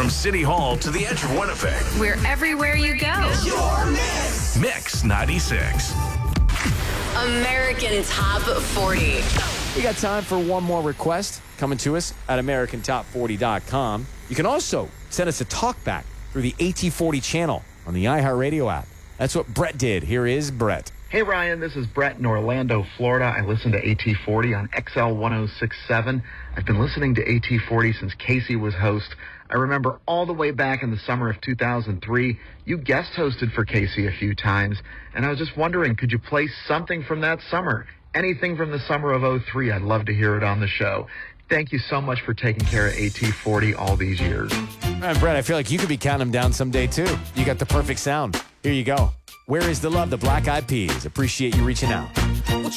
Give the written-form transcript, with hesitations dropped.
From City Hall to the edge of Winnipeg. We're everywhere you go. Your Mix. Mix 96. American Top 40. We got time for one more request coming to us at AmericanTop40.com. You can also send us a talkback through the AT40 channel on the iHeartRadio app. That's what Brett did. Here is Brett. Hey, Ryan, this is Brett in Orlando, Florida. I listen to AT40 on XL 1067. I've been listening to AT40 since Casey was host. I remember all the way back in the summer of 2003, you guest hosted for Casey a few times, and I was just wondering, could you play something from that summer? Anything from the summer of 03, I'd love to hear it on the show. Thank you so much for taking care of AT40 all these years. All right, Brett, I feel like you could be counting them down someday, too. You got the perfect sound. Here you go. Where is the Love? The Black Eyed Peas. Appreciate you reaching out.